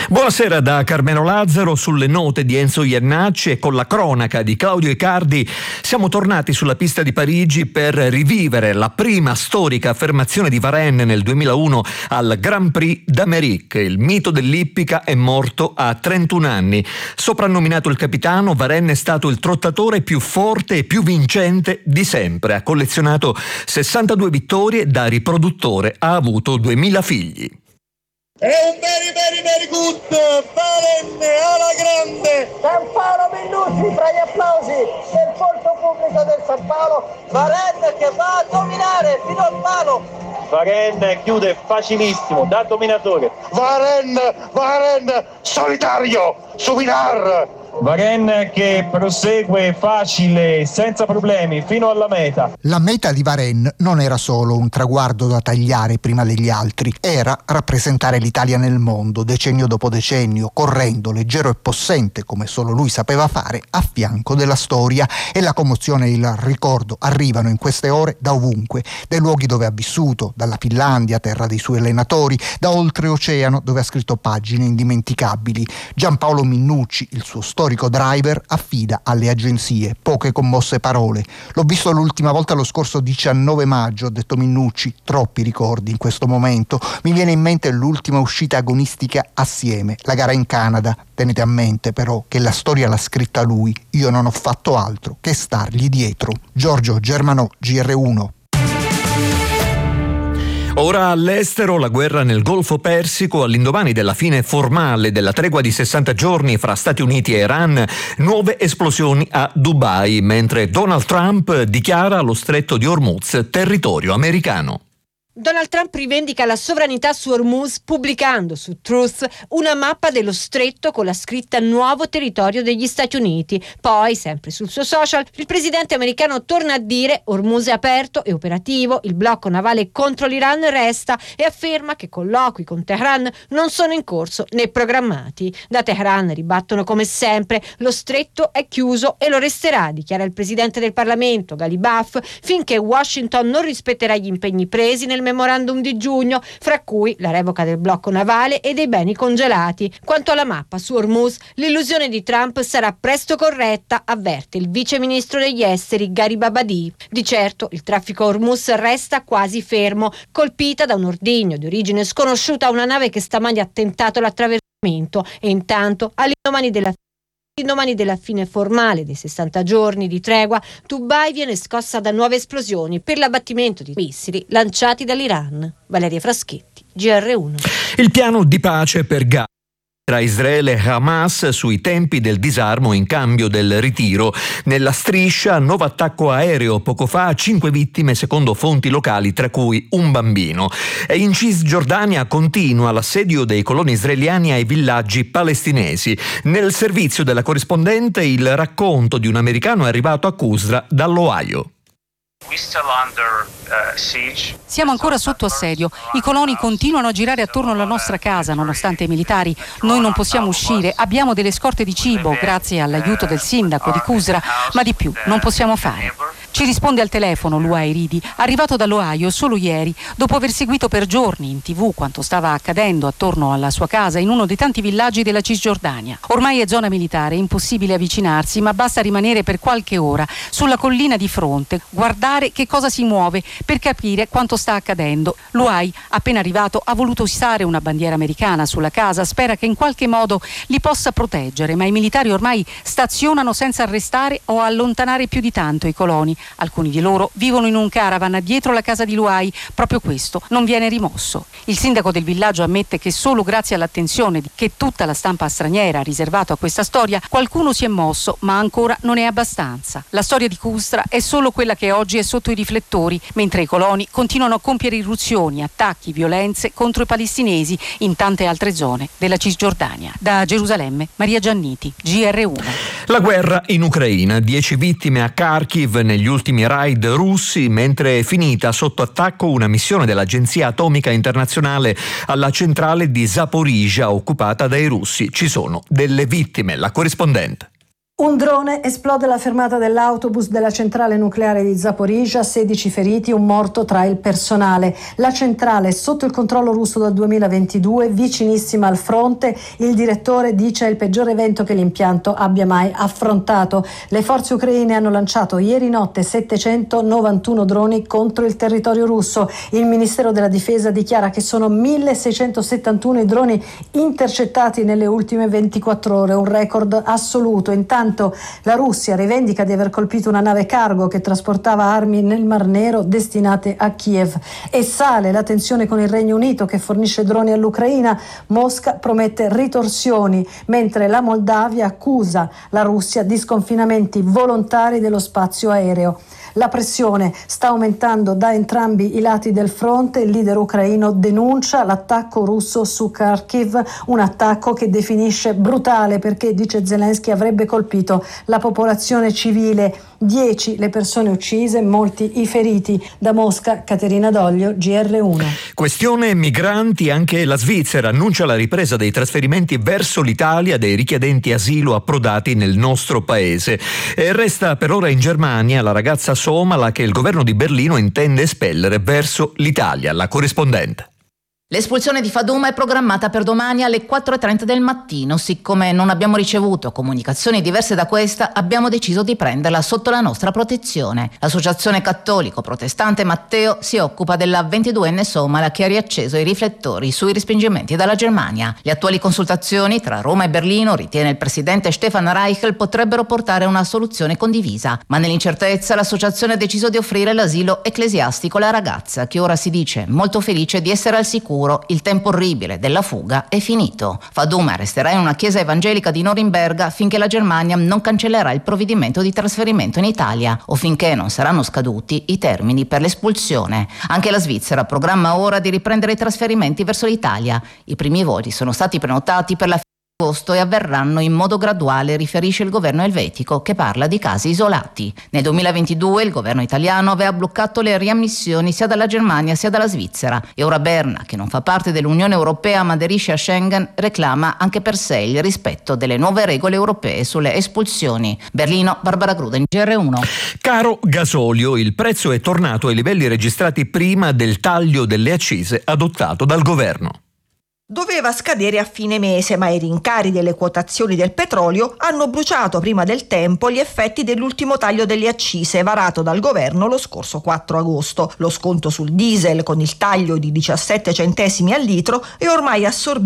Buonasera da Carmelo Lazzaro. Sulle note di Enzo Iannacci e con la cronaca di Claudio Icardi siamo tornati sulla pista di Parigi per rivivere la prima storica affermazione di Varenne nel 2001 al Grand Prix d'Amérique. Il mito dell'ippica è morto a 31 anni. Soprannominato il capitano, Varenne è stato il trottatore più forte e più vincente di sempre. Ha collezionato 62 vittorie, da riproduttore ha avuto 2000 figli. È un very good Varenne alla grande. San Paolo Bellucci fra gli applausi del folto pubblico del San Paolo. Varenne che va a dominare fino al palo. Varenne chiude facilissimo da dominatore. Varenne solitario su Vinar. Varenne che prosegue facile, senza problemi, fino alla meta. La meta di Varenne non era solo un traguardo da tagliare prima degli altri, era rappresentare l'Italia nel mondo, decennio dopo decennio, correndo, leggero e possente, come solo lui sapeva fare, a fianco della storia. E la commozione e il ricordo arrivano in queste ore da ovunque, dai luoghi dove ha vissuto, dalla Finlandia, terra dei suoi allenatori, da oltreoceano, dove ha scritto pagine indimenticabili. Giampaolo Minnucci, il suo storico driver, affida alle agenzie poche commosse parole. L'ho visto l'ultima volta lo scorso 19 maggio, ha detto Minnucci, troppi ricordi in questo momento. Mi viene in mente l'ultima uscita agonistica assieme, la gara in Canada. Tenete a mente però che la storia l'ha scritta lui, io non ho fatto altro che stargli dietro. Giorgio Germanò, GR1. Ora all'estero, la guerra nel Golfo Persico, all'indomani della fine formale della tregua di 60 giorni fra Stati Uniti e Iran, nuove esplosioni a Dubai, mentre Donald Trump dichiara lo stretto di Hormuz territorio americano. Donald Trump rivendica la sovranità su Hormuz pubblicando su Truth una mappa dello stretto con la scritta Nuovo territorio degli Stati Uniti. Poi, sempre sul suo social, il presidente americano torna a dire Hormuz è aperto e operativo, il blocco navale contro l'Iran resta, e afferma che colloqui con Teheran non sono in corso né programmati. Da Teheran ribattono come sempre lo stretto è chiuso e lo resterà, dichiara il presidente del Parlamento Ghalibaf, finché Washington non rispetterà gli impegni presi nel memorandum di giugno, fra cui la revoca del blocco navale e dei beni congelati. Quanto alla mappa su Hormuz, l'illusione di Trump sarà presto corretta, avverte il vice ministro degli esteri Gharib Abadi. Di certo il traffico a Hormuz resta quasi fermo, colpita da un ordigno di origine sconosciuta una nave che stamani ha tentato l'attraversamento, e intanto all'indomani della fine formale dei 60 giorni di tregua, Dubai viene scossa da nuove esplosioni per l'abbattimento di missili lanciati dall'Iran. Valeria Fraschetti, GR1. Il piano di pace per Gaza tra Israele e Hamas sui tempi del disarmo in cambio del ritiro. Nella striscia, nuovo attacco aereo poco fa, 5 vittime secondo fonti locali, tra cui un bambino. E in Cisgiordania continua l'assedio dei coloni israeliani ai villaggi palestinesi. Nel servizio della corrispondente il racconto di un americano arrivato a Qusra dall'Ohio. Siamo ancora sotto assedio. I coloni continuano a girare attorno alla nostra casa nonostante i militari. Noi non possiamo uscire. Abbiamo delle scorte di cibo grazie all'aiuto del sindaco di Qusra, ma di più non possiamo fare. Ci risponde al telefono Lua Iridi, arrivato dall'Ohio solo ieri, dopo aver seguito per giorni in TV quanto stava accadendo attorno alla sua casa in uno dei tanti villaggi della Cisgiordania. Ormai è zona militare, è impossibile avvicinarsi, ma basta rimanere per qualche ora sulla collina di fronte, guardare che cosa si muove per capire quanto sta accadendo. Luai, appena arrivato, ha voluto issare una bandiera americana sulla casa, spera che in qualche modo li possa proteggere, ma i militari ormai stazionano senza arrestare o allontanare più di tanto i coloni. Alcuni di loro vivono in un caravan dietro la casa di Luai, proprio questo non viene rimosso. Il sindaco del villaggio ammette che solo grazie all'attenzione che tutta la stampa straniera ha riservato a questa storia, qualcuno si è mosso, ma ancora non è abbastanza. La storia di Qusra è solo quella che oggi è sotto i riflettori, mentre i coloni continuano a compiere irruzioni, attacchi, violenze contro i palestinesi in tante altre zone della Cisgiordania. Da Gerusalemme, Maria Gianniti, GR1. La guerra in Ucraina, 10 vittime a Kharkiv negli ultimi raid russi, mentre è finita sotto attacco una missione dell'Agenzia Atomica Internazionale alla centrale di Zaporizhzhia occupata dai russi. Ci sono delle vittime, la corrispondente. Un drone esplode alla fermata dell'autobus della centrale nucleare di Zaporizhzhia, 16 feriti, un morto tra il personale. La centrale è sotto il controllo russo dal 2022, vicinissima al fronte. Il direttore dice è il peggiore evento che l'impianto abbia mai affrontato. Le forze ucraine hanno lanciato ieri notte 791 droni contro il territorio russo. Il Ministero della Difesa dichiara che sono 1671 i droni intercettati nelle ultime 24 ore, un record assoluto. Intanto la Russia rivendica di aver colpito una nave cargo che trasportava armi nel Mar Nero destinate a Kiev, e sale la tensione con il Regno Unito che fornisce droni all'Ucraina. Mosca promette ritorsioni, mentre la Moldavia accusa la Russia di sconfinamenti volontari dello spazio aereo. La pressione sta aumentando da entrambi i lati del fronte. Il leader ucraino denuncia l'attacco russo su Kharkiv, un attacco che definisce brutale perché, dice Zelensky, avrebbe colpito la popolazione civile. 10 le persone uccise, molti i feriti. Da Mosca, Caterina Doglio, GR1. Questione migranti, anche la Svizzera annuncia la ripresa dei trasferimenti verso l'Italia dei richiedenti asilo approdati nel nostro paese. E resta per ora in Germania la ragazza somala che il governo di Berlino intende espellere verso l'Italia. La corrispondente. L'espulsione di Faduma è programmata per domani alle 4:30 del mattino. Siccome non abbiamo ricevuto comunicazioni diverse da questa, abbiamo deciso di prenderla sotto la nostra protezione. L'Associazione Cattolico Protestante Matteo si occupa della 22enne somala che ha riacceso i riflettori sui respingimenti dalla Germania. Le attuali consultazioni tra Roma e Berlino, ritiene il presidente Stefan Reichel, potrebbero portare a una soluzione condivisa. Ma nell'incertezza l'associazione ha deciso di offrire l'asilo ecclesiastico alla ragazza, che ora si dice molto felice di essere al sicuro. Il tempo orribile della fuga è finito. Faduma resterà in una chiesa evangelica di Norimberga finché la Germania non cancellerà il provvedimento di trasferimento in Italia o finché non saranno scaduti i termini per l'espulsione. Anche la Svizzera programma ora di riprendere i trasferimenti verso l'Italia. I primi voli sono stati prenotati per la fine di agosto e avverranno in modo graduale, riferisce il governo elvetico, che parla di casi isolati. Nel 2022 il governo italiano aveva bloccato le riammissioni sia dalla Germania sia dalla Svizzera, e ora Berna, che non fa parte dell'Unione Europea ma aderisce a Schengen, reclama anche per sé il rispetto delle nuove regole europee sulle espulsioni. Berlino, Barbara Gruden, GR1. Caro gasolio, il prezzo è tornato ai livelli registrati prima del taglio delle accise adottato dal governo. Doveva scadere a fine mese, ma i rincari delle quotazioni del petrolio hanno bruciato prima del tempo gli effetti dell'ultimo taglio delle accise varato dal governo lo scorso 4 agosto. Lo sconto sul diesel, con il taglio di 17 centesimi al litro, è ormai assorbito